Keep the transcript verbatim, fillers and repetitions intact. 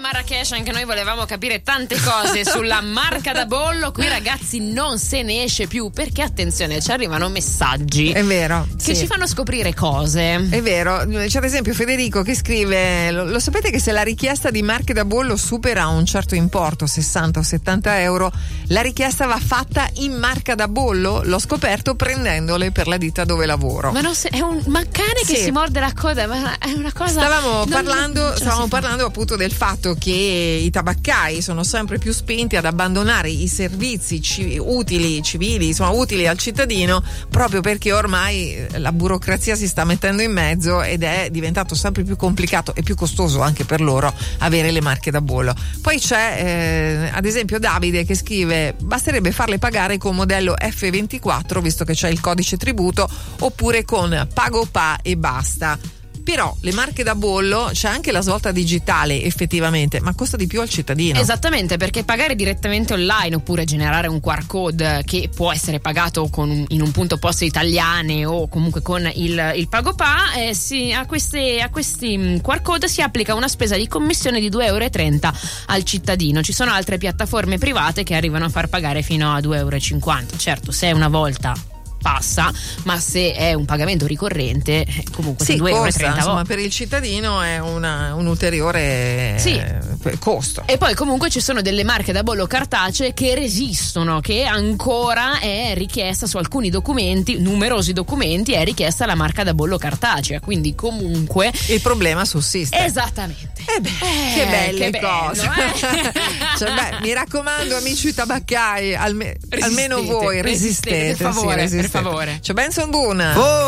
Marrakesh, anche noi volevamo capire tante cose sulla marca da bollo. Qui ragazzi non se ne esce più, perché attenzione, ci arrivano messaggi, è vero, che sì. ci fanno scoprire cose. È vero, c'è ad esempio Federico che scrive: lo, lo sapete che se la richiesta di marche da bollo supera un certo importo, sessanta o settanta euro, la richiesta va fatta in marca da bollo? L'ho scoperto prendendole per la ditta dove lavoro. Ma non se, è un ma cane che Sì. si morde la coda, ma è una cosa. Stavamo non- parlando, non ce la stavamo si fa. parlando appunto del fatto che i tabaccai sono sempre più spinti ad abbandonare i servizi ci- utili, civili, insomma utili al cittadino, proprio perché ormai la burocrazia si sta mettendo in mezzo ed è diventato sempre più complicato e più costoso anche per loro avere le marche da bollo. Poi c'è eh, ad esempio Davide che scrive: basterebbe farle pagare con modello F ventiquattro visto che c'è il codice tributo, oppure con PagoPA e basta. Però le marche da bollo, c'è anche la svolta digitale effettivamente, ma costa di più al cittadino. Esattamente, perché pagare direttamente online oppure generare un Q R code che può essere pagato con un, in un punto poste italiane o comunque con il, il PagoPA, eh, si, a, queste, a questi Q R code si applica una spesa di commissione di due euro e trenta al cittadino. Ci sono altre piattaforme private che arrivano a far pagare fino a due euro e cinquanta. Certo, se è una volta passa, ma se è un pagamento ricorrente comunque sì, due euro e costa, trenta. insomma, per il cittadino è una, un ulteriore Sì. eh, costo. E poi comunque ci sono delle marche da bollo cartacee che resistono, che ancora è richiesta su alcuni documenti, numerosi documenti, è richiesta la marca da bollo cartacea, quindi comunque il problema sussiste. Esattamente. Eh beh, Eh, che belle che bello, cose. eh. Cioè, beh, mi raccomando, amici tabaccai, alme- Resistete, almeno voi resistete, resistete, per favore, sì, resistete. per favore. C'è Benson Boone. Oh!